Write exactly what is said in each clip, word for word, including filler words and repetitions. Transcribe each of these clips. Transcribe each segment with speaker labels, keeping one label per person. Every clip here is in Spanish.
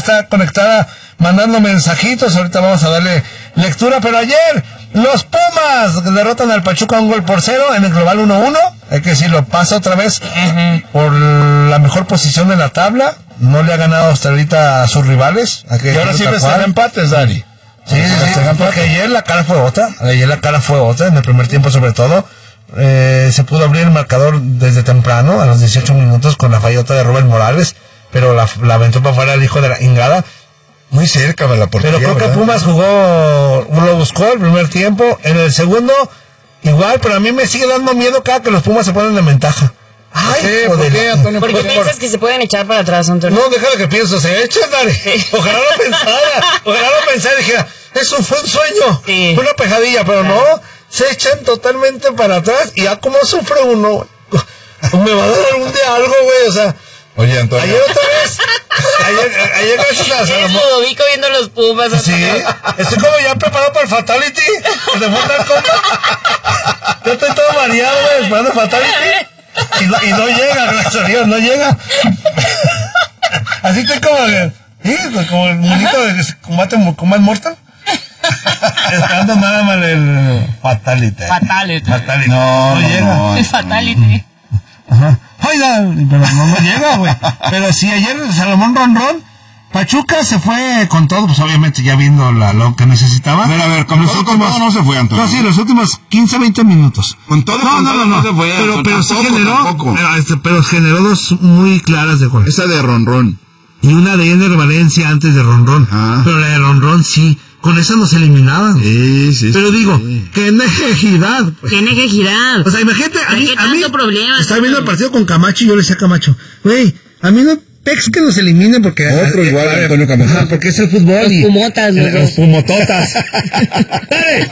Speaker 1: está conectada mandando mensajitos, ahorita vamos a darle lectura, pero ayer los Pumas derrotan al Pachuca un gol por cero en el global uno uno, hay que decirlo, pasa otra vez uh-huh. por la mejor posición de la tabla, no le ha ganado hasta ahorita a sus rivales.
Speaker 2: Y ahora siempre están empates, Dari.
Speaker 1: Sí, sí, sí, porque ayer la cara fue otra, ayer la cara fue otra, en el primer tiempo sobre todo, eh, se pudo abrir el marcador desde temprano, a los dieciocho minutos, con la fallota de Rubén Morales, pero la, la aventó para afuera el hijo de la Ingada, muy cerca de la portería. Pero creo ¿verdad? que Pumas jugó, lo buscó el primer tiempo, en el segundo, igual, pero a mí me sigue dando miedo cada que los Pumas se ponen en ventaja. Ay,
Speaker 2: ¿Por qué, ¿Por qué Antonio?
Speaker 3: ¿Por qué piensas por... que se pueden echar para atrás, Antonio?
Speaker 1: No, déjalo que pienso, se echan, dale. Sí. Ojalá lo pensara, ojalá lo pensara y dijera, eso fue un sueño, sí. fue una pejadilla, pero no, se echan totalmente para atrás y ya como sufre uno, me va a dar algún día algo, güey, o sea.
Speaker 2: Oye, Antonio.
Speaker 1: Ayer otra vez, ayer, ayer gracias a Salomón.
Speaker 3: Es Ludovico viendo los Pumas.
Speaker 1: Sí, estoy como ya preparado para el Fatality, de Mortal Kombat. Yo estoy todo variado, güey, esperando el Fatality. Y no, y no llega, gracias a Dios, no llega. Así estoy como, ¿sí? Como el monito de combate Combat Mortal. Esperando nada más el Fatality.
Speaker 3: Fatality.
Speaker 1: Fatality.
Speaker 2: No,
Speaker 1: no,
Speaker 2: no
Speaker 1: llega.
Speaker 2: No,
Speaker 3: el Fatality.
Speaker 1: Ajá. Oiga, pero no, no llega, güey. Pero sí, ayer Salomón Ronrón, Pachuca se fue con todo, pues obviamente ya viendo la, lo que necesitaba.
Speaker 2: A ver, a ver, con los últimos no se fue, Antonio.
Speaker 1: No, sí, los últimos quince, veinte minutos.
Speaker 2: Con todo,
Speaker 1: no,
Speaker 2: con
Speaker 1: no,
Speaker 2: todo
Speaker 1: no, no,
Speaker 2: no se fue.
Speaker 1: Pero, pero sí
Speaker 2: tampoco,
Speaker 1: generó,
Speaker 2: tampoco.
Speaker 1: Este, pero generó dos muy claras de gol.
Speaker 2: Esa de Ronrón.
Speaker 1: Y una de Ender Valencia antes de Ronrón. Ah. Pero la de Ronrón sí. Con esa nos eliminaban.
Speaker 2: Sí, sí.
Speaker 1: Pero
Speaker 2: sí,
Speaker 1: digo,
Speaker 2: sí.
Speaker 1: que necesidad. Pues.
Speaker 3: ¿Qué necesidad?
Speaker 1: O sea, imagínate, a mí, a mí
Speaker 3: problema,
Speaker 1: estaba viendo el partido con Camacho y yo le decía a Camacho, güey, a mí no pex que nos eliminen porque...
Speaker 2: Otro eh, igual, eh, Antonio Camacho.
Speaker 1: Ajá, porque es el fútbol.
Speaker 3: Los
Speaker 1: y,
Speaker 3: pumotas, los,
Speaker 1: los pumototas. Dale.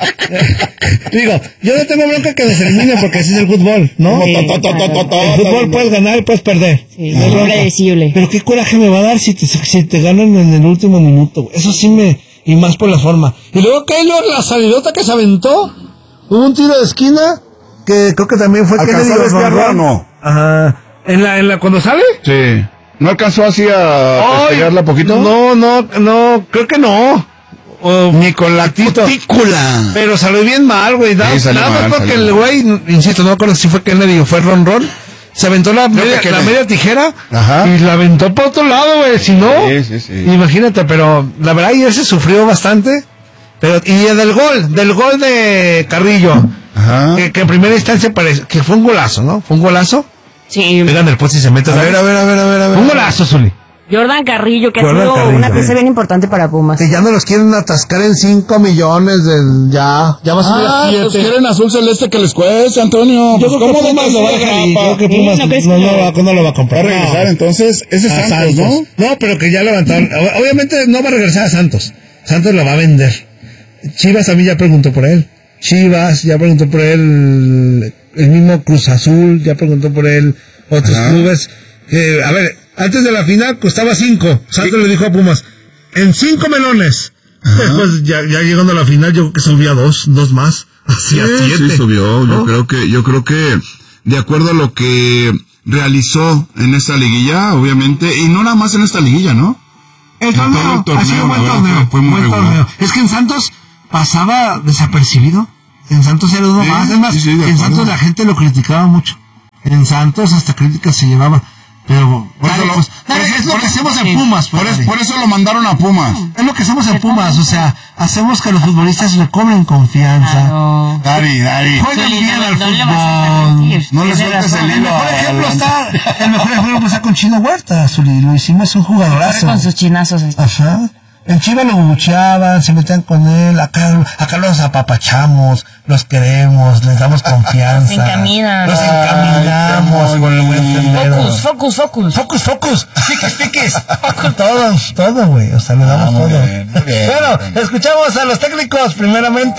Speaker 1: Digo, yo no tengo bronca que nos eliminen porque ese es el fútbol, ¿no?
Speaker 3: Sí,
Speaker 1: el fútbol puedes ganar y puedes perder.
Speaker 3: Sí, es no predecible.
Speaker 1: Pero qué coraje me va a dar si te, si te ganan en el último minuto, güey. Eso sí me... Y más por la forma. Y luego Keylor, la salidota que se aventó. Hubo un tiro de esquina que creo que también fue
Speaker 2: ¿Alcanzó a despegarla o no?
Speaker 1: Ajá. ¿En la, en la, cuando sale?
Speaker 2: Sí. ¿No alcanzó así a despegarla poquito?
Speaker 1: No, no, no, creo que no.
Speaker 2: Uh, Ni con la
Speaker 1: cutícula. Pero salió bien mal, güey. Nada,
Speaker 2: sí,
Speaker 1: nada
Speaker 2: mal,
Speaker 1: más porque el güey, insisto, no me acuerdo si fue Kennedy o fue Ron Ron. Se aventó la media, la media tijera.
Speaker 2: Ajá.
Speaker 1: Y la aventó por otro lado, güey. Si no,
Speaker 2: sí, sí, sí.
Speaker 1: Imagínate, pero la verdad ayer se sufrió bastante. Pero y del gol, del gol de Carrillo,
Speaker 2: ajá.
Speaker 1: Que, que en primera instancia parece que fue un golazo, ¿no? Fue un golazo.
Speaker 3: Sí.
Speaker 1: Pegan el poste y se mete.
Speaker 2: A ver, a ver, a ver, a ver, a ver.
Speaker 1: Un golazo, Zuli.
Speaker 3: Jordan Carrillo, que
Speaker 1: Jordan
Speaker 3: ha sido
Speaker 1: Carrillo,
Speaker 3: una pieza
Speaker 1: eh.
Speaker 3: bien importante para Pumas.
Speaker 1: Que ya no los quieren atascar en cinco millones del, ya, ya va a subir
Speaker 2: ah,
Speaker 1: a siete.
Speaker 2: Pues quieren azul celeste que les cueste, Antonio.
Speaker 1: Yo
Speaker 2: Pues
Speaker 1: creo
Speaker 2: ¿cómo
Speaker 1: que Pumas lo va a dejar. Yo creo que Pumas
Speaker 3: ¿no,
Speaker 1: no,
Speaker 3: no,
Speaker 1: no, va, no lo va a comprar.
Speaker 2: Va a regresar,
Speaker 1: no.
Speaker 2: entonces, ese es Santos,
Speaker 1: Santos,
Speaker 2: ¿no?
Speaker 1: No, pero que ya levantaron. Obviamente no va a regresar a Santos. Santos lo va a vender. Chivas a mí ya preguntó por él. Chivas ya preguntó por él. El mismo Cruz Azul ya preguntó por él. Otros Ajá. clubes. Que, a ver, antes de la final costaba cinco. Santos le dijo a Pumas, en cinco melones. Ajá. Después, ya, ya llegando a la final, yo creo que subía dos, dos más. Hacia
Speaker 2: sí,
Speaker 1: siete.
Speaker 2: Sí, subió.
Speaker 1: ¿No?
Speaker 2: Yo creo que, yo creo que, de acuerdo a lo que realizó en esta liguilla, obviamente, y no nada más en esta liguilla, ¿no?
Speaker 1: El torneo,
Speaker 2: el torneo
Speaker 1: ha sido un buen
Speaker 2: verdad,
Speaker 1: torneo.
Speaker 2: Fue muy
Speaker 1: buen torneo. Es que en Santos pasaba desapercibido. En Santos era uno sí, más. Es más, sí, sí, en acuerdo. Santos la gente lo criticaba mucho. En Santos hasta críticas se llevaba. Pero, dale, pues, dale, es lo que hacemos en Pumas.
Speaker 2: Por, es, por eso lo mandaron a Pumas.
Speaker 1: Es lo que hacemos en Pumas, o sea, hacemos que los futbolistas recobren confianza.
Speaker 3: Claro.
Speaker 2: Dari, Dari.
Speaker 1: Juegan
Speaker 3: sí,
Speaker 1: bien
Speaker 3: no,
Speaker 1: al
Speaker 3: no
Speaker 1: fútbol.
Speaker 2: No le sueltes el hilo.
Speaker 1: Por ejemplo está, el mejor ejemplo está con Chino Huerta, Zuli, lo hicimos un jugadorazo.
Speaker 3: Con sus chinazos.
Speaker 1: Ajá. En Chivas lo bucheaban, se metían con él, acá, acá los apapachamos, los queremos, les damos confianza.
Speaker 3: Los encaminan.
Speaker 1: Los encaminamos
Speaker 2: Ay,
Speaker 1: por el buen sendero.
Speaker 3: Focus, focus, focus.
Speaker 1: Focus, focus. Piques, piques. Todo, todo, güey. O sea, le damos
Speaker 2: ah,
Speaker 1: todo.
Speaker 2: Bien, bien,
Speaker 1: bueno,
Speaker 2: bien.
Speaker 1: escuchamos a los técnicos, primeramente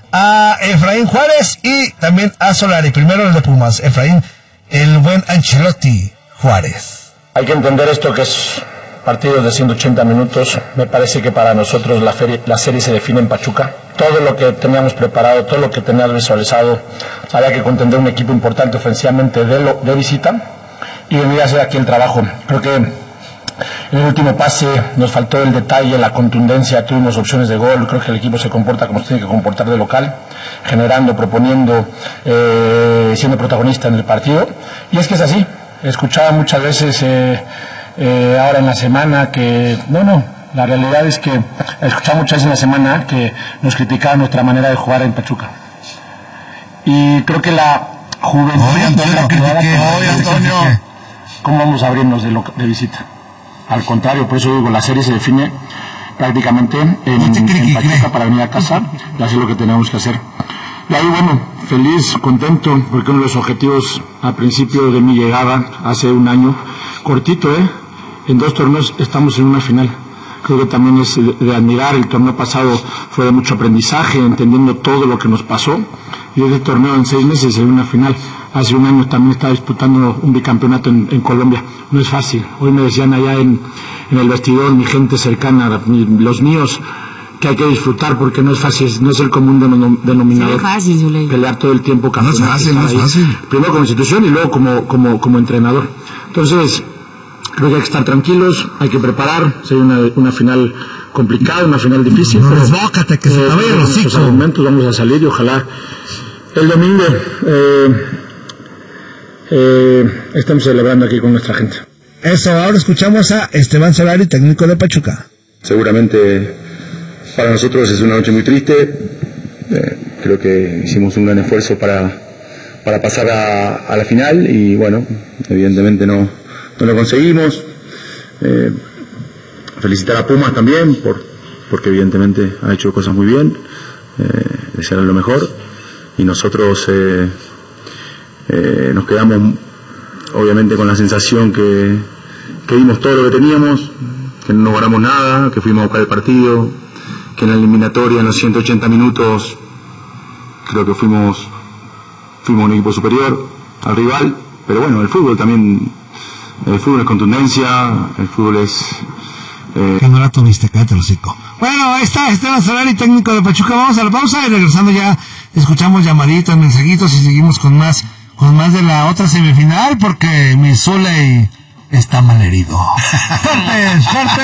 Speaker 1: a Efraín Juárez y también a Solari. Primero el de Pumas, Efraín, el buen Ancelotti Juárez.
Speaker 4: Hay que entender esto que es partidos de ciento ochenta minutos. Me parece que para nosotros la, ferie, la serie se define en Pachuca. Todo lo que teníamos preparado, todo lo que teníamos visualizado, había que contender un equipo importante ofensivamente de, lo, de visita y venir a hacer aquí el trabajo. Creo que En el último pase nos faltó el detalle, la contundencia, tuvimos opciones de gol, creo que el equipo se comporta como se tiene que comportar de local, generando, proponiendo, eh, siendo protagonista en el partido, y es que es así. Escuchaba muchas veces eh, eh, ahora en la semana que, no, no, la realidad es que escuchaba muchas veces en la semana que nos criticaban nuestra manera de jugar en Pachuca, y creo que la juventud,
Speaker 1: Oye, Antonio,
Speaker 4: la
Speaker 1: critiqué,
Speaker 4: creada-
Speaker 1: oye, Antonio.
Speaker 4: ¿Cómo vamos a abrirnos de, lo- de visita? Al contrario, por eso digo, la serie se define prácticamente en,
Speaker 1: No te critiqué.
Speaker 4: en Pachuca para venir a casa y hacer lo que tenemos que hacer. Y ahí, bueno, feliz, contento, porque uno de los objetivos al principio de mi llegada, hace un año, cortito, ¿eh? En dos torneos estamos en una final. Creo que también es de, de admirar. El torneo pasado fue de mucho aprendizaje, entendiendo todo lo que nos pasó. Y este torneo en seis meses en una final. Hace un año también estaba disputando un bicampeonato en, en Colombia. No es fácil. Hoy me decían allá en, en el vestidor, mi gente cercana, mi- los míos, que hay que disfrutar porque no es fácil, no es el común denom- denominador.
Speaker 3: Sí, es fácil, Zuley.
Speaker 4: Pelear todo el tiempo
Speaker 2: No es
Speaker 4: campeonato,
Speaker 2: fácil,
Speaker 4: estar
Speaker 2: no es
Speaker 4: ahí.
Speaker 2: fácil.
Speaker 4: Primero como institución y luego como, como, como entrenador. Entonces, creo que hay que estar tranquilos, hay que preparar. Sería una, una final complicada, una final difícil.
Speaker 1: No
Speaker 4: pero,
Speaker 1: desbócate, que se te vaya el
Speaker 4: tenemos
Speaker 1: hocico.
Speaker 4: nuestros argumentos, vamos a salir y ojalá el domingo eh, eh, estemos celebrando aquí con nuestra gente.
Speaker 1: Eso, ahora escuchamos a Esteban Solari, técnico de Pachuca.
Speaker 5: Seguramente para nosotros es una noche muy triste. Eh, creo que hicimos un gran esfuerzo para, para pasar a, a la final y bueno, evidentemente no, no lo conseguimos. Eh, felicitar a Pumas también por, porque evidentemente ha hecho cosas muy bien. Eh, desearle lo mejor y nosotros eh, eh, nos quedamos obviamente con la sensación que, que dimos todo lo que teníamos, que no logramos nada, que fuimos a buscar el partido, que en la eliminatoria en los ciento ochenta minutos creo que fuimos fuimos un equipo superior al rival, pero bueno, el fútbol también, el fútbol es contundencia, el fútbol es eh,
Speaker 1: Que no la tuviste, cállate el hocico. Bueno, ahí está Esteban Solari, técnico de Pachuca. Vamos a la pausa y regresando ya escuchamos llamaditas, mensajitos y seguimos con más, con más de la otra semifinal porque mi Zuley está malherido. ¡Corte, corte!